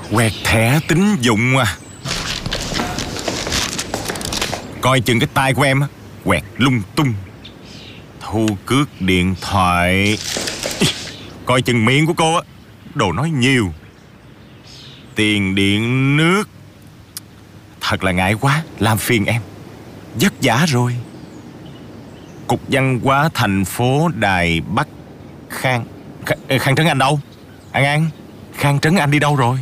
Quẹt thẻ tín dụng à. Coi chừng cái tai của em á, quẹt lung tung. Thu cước điện thoại. Coi chừng miệng của cô á, đồ nói nhiều. Tiền điện nước. Thật là ngại quá, làm phiền em. Vất vả rồi. Cục văn hóa thành phố Đài Bắc. Khang Trấn Anh đâu? An, Khang Trấn Anh đi đâu rồi?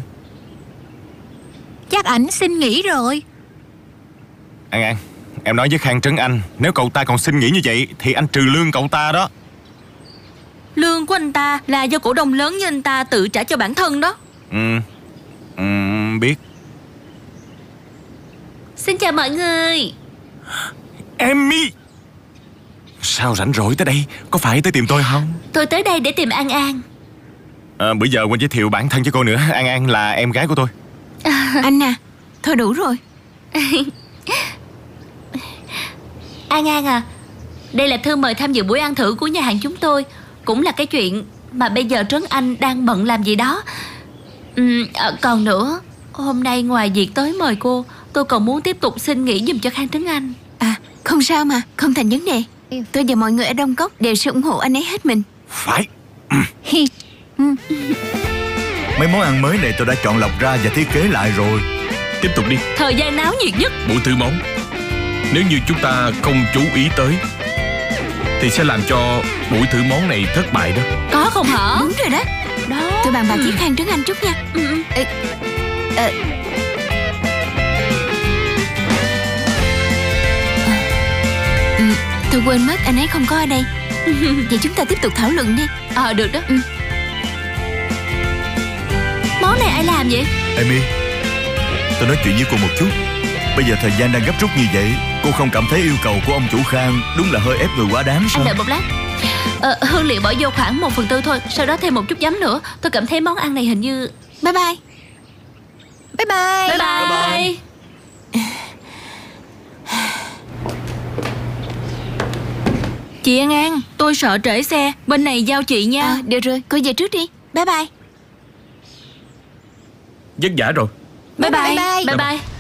Chắc ảnh xin nghỉ rồi. An, em nói với Khang Trấn Anh, nếu cậu ta còn xin nghỉ như vậy thì anh trừ lương cậu ta đó. Lương của anh ta là do cổ đông lớn như anh ta tự trả cho bản thân đó. Biết. Xin chào mọi người. Emmy, sao rảnh rỗi tới đây? Có phải tới tìm tôi không? Tôi tới đây để tìm An An. Bữa giờ quên giới thiệu bản thân cho cô nữa. An là em gái của tôi. Anh à, thôi đủ rồi. An An à, đây là thư mời tham dự buổi ăn thử của nhà hàng chúng tôi. Cũng là cái chuyện mà bây giờ Trấn Anh đang bận làm gì đó. Còn nữa, hôm nay ngoài việc tới mời cô, tôi còn muốn tiếp tục xin nghỉ giùm cho Khang Trấn Anh. À, không sao mà, không thành vấn đề. Tôi và mọi người ở Đông Cốc đều sẽ ủng hộ anh ấy hết mình. Phải. Mấy món ăn mới này tôi đã chọn lọc ra và thiết kế lại rồi. Tiếp tục đi. Thời gian náo nhiệt nhất. Mỗi thứ món, nếu như chúng ta không chú ý tới thì sẽ làm cho buổi thử món này thất bại đó. Có không hả? Đúng rồi đó. Đó. Tôi bàn bạc với Khang Trấn Anh chút nha. Tôi quên mất anh ấy không có ở đây. Vậy chúng ta tiếp tục thảo luận đi. Được đó. Món này ai làm vậy? Amy, tôi nói chuyện với cô một chút. Bây giờ thời gian đang gấp rút như vậy, cô không cảm thấy yêu cầu của ông chủ Khang đúng là hơi ép người quá đáng sao? Anh đợi một lát. Hương liệu bỏ vô khoảng 1/4 thôi. Sau đó thêm một chút giấm nữa. Tôi cảm thấy món ăn này hình như... Bye bye. Bye bye. Bye bye. Chị An An, tôi sợ trễ xe. Bên này giao chị nha. Được rồi, cô về trước đi. Bye bye. Vất vả rồi. Bye bye. Bye bye. Bye bye.